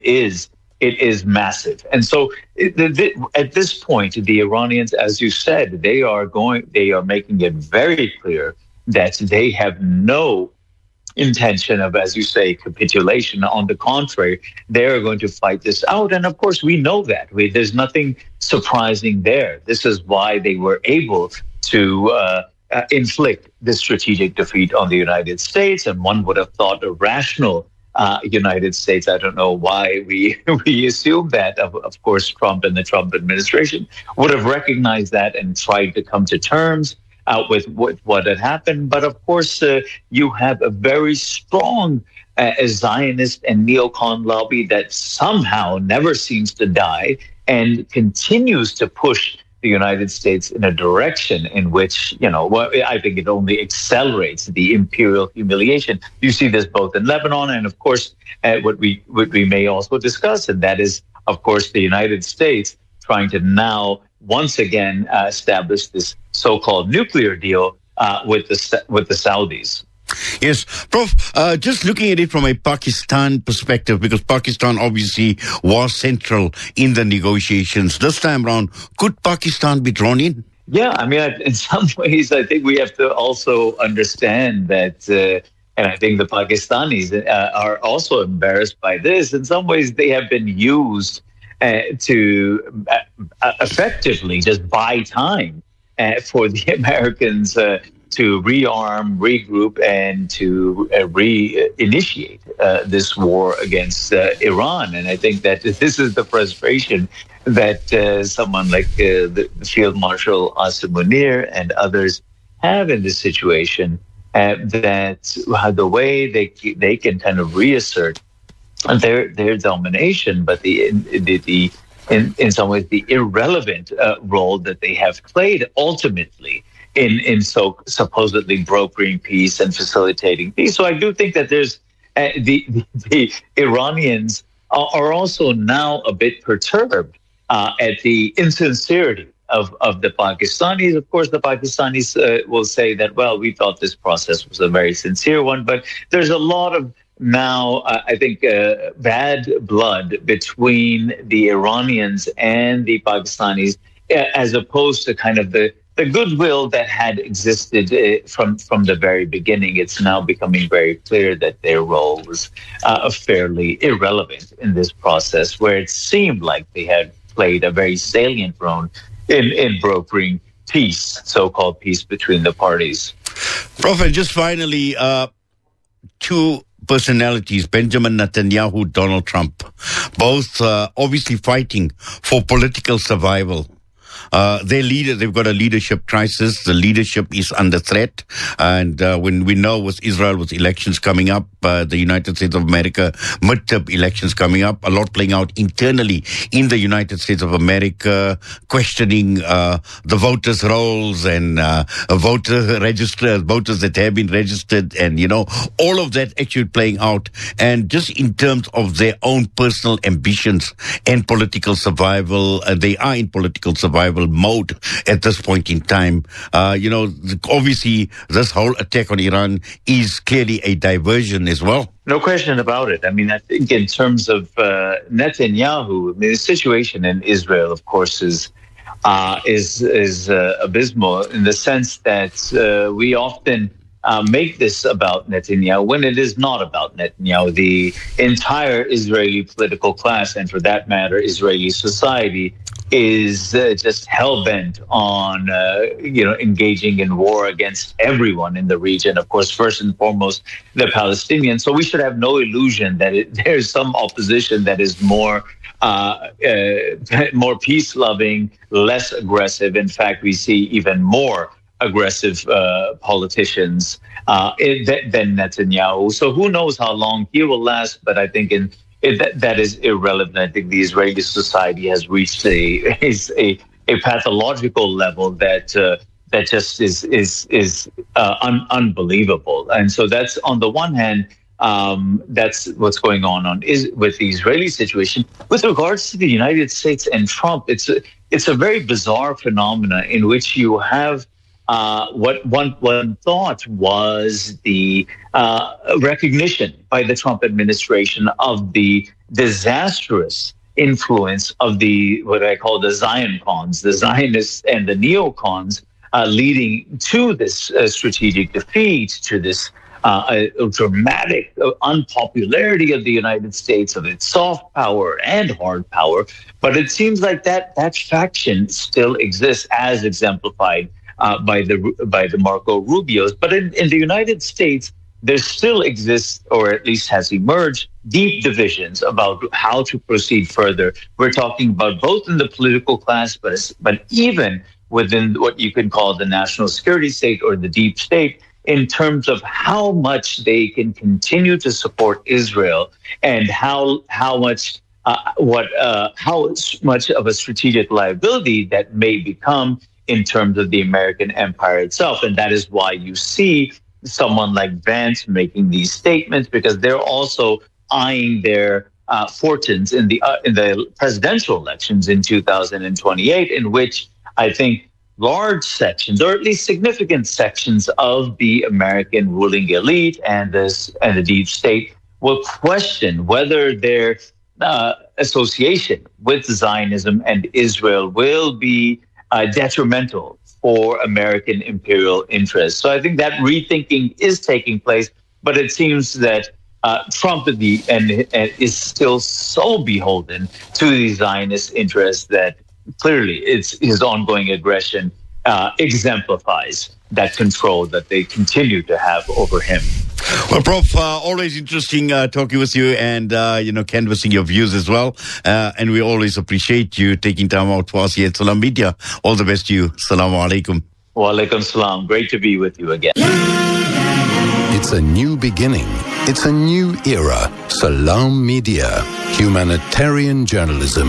it is massive. And so at this point, the Iranians, as you said, they are making it very clear that they have no intention of, as you say, capitulation. On the contrary, they're going to fight this out. And of course, we know that. There's nothing surprising there. This is why they were able to inflict this strategic defeat on the United States. And one would have thought a rational United States, I don't know why we assume that, of course, Trump and the Trump administration would have recognized that and tried to come to terms with what had happened. But of course, you have a very strong Zionist and neocon lobby that somehow never seems to die and continues to push the United States in a direction in which, I think it only accelerates the imperial humiliation. You see this both in Lebanon and, of course, what we may also discuss, and that is, of course, the United States trying to now once again establish this so-called nuclear deal with the Saudis. Yes, Prof, just looking at it from a Pakistan perspective, because Pakistan obviously was central in the negotiations. This time around, could Pakistan be drawn in? Yeah, I mean, in some ways, I think we have to also understand that, and I think the Pakistanis are also embarrassed by this. In some ways, they have been used to effectively just buy time for the Americans to rearm, regroup, and to reinitiate this war against Iran. And I think that this is the frustration that someone like the Field Marshal Asim Munir and others have in this situation, that the way they can kind of reassert their domination, but in some ways the irrelevant role that they have played ultimately in supposedly brokering peace and facilitating peace. So I do think that there's the Iranians are also now a bit perturbed at the insincerity of the Pakistanis. Of course, the Pakistanis will say that, well, we thought this process was a very sincere one, but there's a lot of now, I think, bad blood between the Iranians and the Pakistanis, as opposed to kind of the goodwill that had existed from the very beginning. It's now becoming very clear that their role was fairly irrelevant in this process, where it seemed like they had played a very salient role in brokering peace, so-called peace between the parties. Prof, and just finally, two personalities, Benjamin Netanyahu, Donald Trump, both obviously fighting for political survival. Their leader, they've got a leadership crisis. The leadership is under threat. And when we know with Israel, with elections coming up, the United States of America, midterm elections coming up, a lot playing out internally in the United States of America, questioning the voters' rolls and voters that have been registered, and, all of that actually playing out. And just in terms of their own personal ambitions and political survival, they are in political survival mode at this point in time. Obviously, this whole attack on Iran is clearly a diversion as well. No question about it. I mean, I think in terms of Netanyahu, the situation in Israel, of course, is abysmal in the sense that we often make this about Netanyahu when it is not about Netanyahu. The entire Israeli political class, and for that matter, Israeli society, is just hell-bent on, engaging in war against everyone in the region. Of course, first and foremost, the Palestinians. So we should have no illusion that there's some opposition that is more peace-loving, less aggressive. In fact, we see even more aggressive politicians than Netanyahu. So who knows how long he will last, but I think that is irrelevant. I think the Israeli society has reached a pathological level that just is unbelievable. And so that's, on the one hand, that's what's going on with the Israeli situation. With regards to the United States and Trump, it's a very bizarre phenomena in which you have what one thought was the recognition by the Trump administration of the disastrous influence of the what I call the Zion cons, the Zionists and the neocons, leading to this strategic defeat, to this a dramatic unpopularity of the United States, of its soft power and hard power. But it seems like that faction still exists, as exemplified by the Marco Rubios. But in the United States, there still exists, or at least has emerged, deep divisions about how to proceed further. We're talking about both in the political class, but even within what you can call the national security state or the deep state, in terms of how much they can continue to support Israel and how much of a strategic liability that may become in terms of the American empire itself. And that is why you see someone like Vance making these statements, because they're also eyeing their fortunes in the presidential elections in 2028, in which I think large sections, or at least significant sections of the American ruling elite and the deep state will question whether their association with Zionism and Israel will be detrimental for American imperial interests. So I think that rethinking is taking place, but it seems that Trump is still so beholden to the Zionist interests that clearly his ongoing aggression exemplifies that control that they continue to have over him. Well, Prof, always interesting talking with you and, canvassing your views as well. And we always appreciate you taking time out for us here at Salam Media. All the best to you. Assalamu alaikum. Wa alaikum salam. Great to be with you again. It's a new beginning. It's a new era. Salam Media. Humanitarian journalism.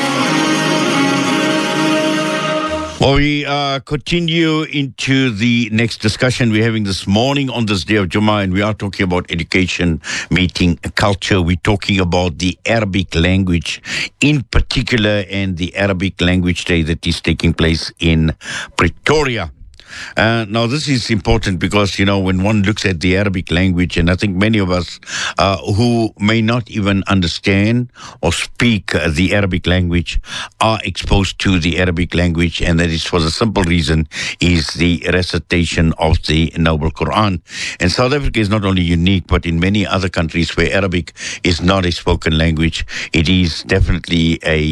Well, we continue into the next discussion we're having this morning on this day of Jummah, and we are talking about education, meeting culture. We're talking about the Arabic language in particular, and the Arabic Language Day that is taking place in Pretoria. Now, this is important because, when one looks at the Arabic language, and I think many of us who may not even understand or speak the Arabic language are exposed to the Arabic language, and that is for the simple reason is the recitation of the Noble Quran. And South Africa is not only unique, but in many other countries where Arabic is not a spoken language, it is definitely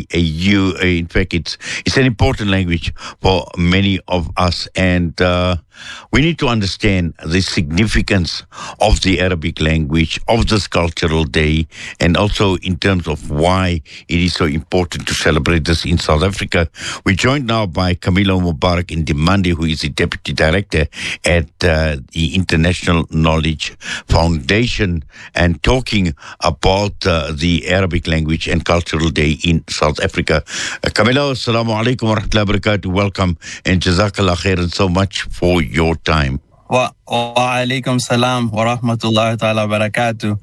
in fact, it's an important language for many of us. And we need to understand the significance of the Arabic language, of this cultural day, and also in terms of why it is so important to celebrate this in South Africa. We're joined now by Camilo Mubarak Ndimande, who is the Deputy Director at the International Knowledge Foundation, and talking about the Arabic language and cultural day in South Africa. Camilo, assalamu alaikum wa rahmatullahi wa barakatuh. Welcome, and jazakallah khairan so much for your time. Wa alaikum salam wa rahmatullahi ta'ala wa barakatuh.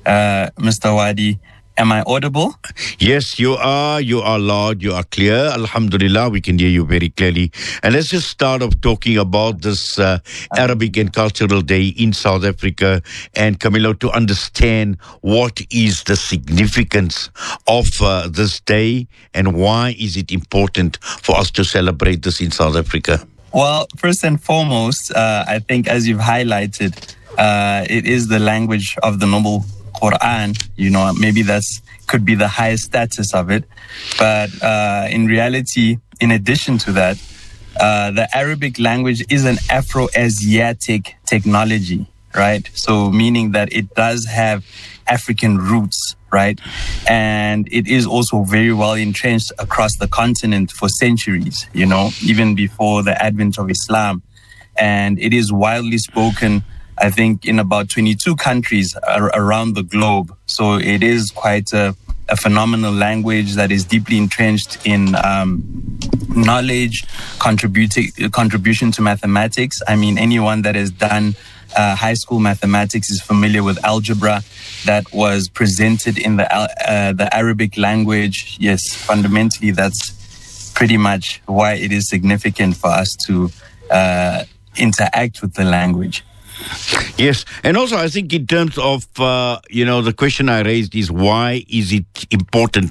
Mr. Wadi, am I audible? Yes, you are. You are loud. You are clear. Alhamdulillah, we can hear you very clearly. And let's just start off talking about this Arabic and Cultural Day in South Africa. And Camilo, to understand what is the significance of this day and why is it important for us to celebrate this in South Africa? Well, first and foremost, I think as you've highlighted, it is the language of the Noble Quran. Maybe could be the highest status of it. But in reality, in addition to that, the Arabic language is an Afro-Asiatic technology, right? So meaning that it does have African roots, right? And it is also very well entrenched across the continent for centuries, even before the advent of Islam. And it is widely spoken, I think, in about 22 countries around the globe. So it is quite a phenomenal language that is deeply entrenched in knowledge, contribution to mathematics. I mean, anyone that has done high school mathematics is familiar with algebra that was presented in the Arabic language. Yes, fundamentally, that's pretty much why it is significant for us to interact with the language. Yes, and also I think in terms of the question I raised is why is it important